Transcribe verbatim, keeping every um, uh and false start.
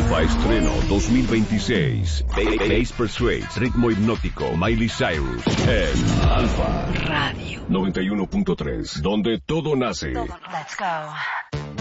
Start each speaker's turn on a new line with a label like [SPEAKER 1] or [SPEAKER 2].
[SPEAKER 1] Alfa Estreno dos mil veintiséis. Bass Persuades, ritmo hipnótico, Miley Cyrus. En Alfa
[SPEAKER 2] Radio
[SPEAKER 1] noventa y uno punto tres, donde todo nace.
[SPEAKER 2] Let's go.